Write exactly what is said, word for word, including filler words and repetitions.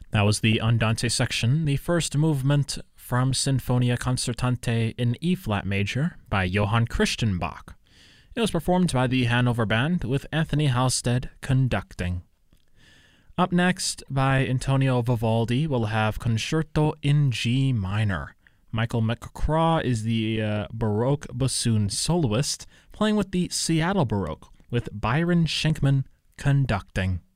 That was the Andante section, the first movement from Sinfonia Concertante in E-flat major by Johann Christian Bach. It was performed by the Hanover Band with Anthony Halstead conducting. Up next, by Antonio Vivaldi, we'll have Concerto in G minor. Michael McCraw is the uh, Baroque bassoon soloist, playing with the Seattle Baroque, with Byron Schenkman conducting.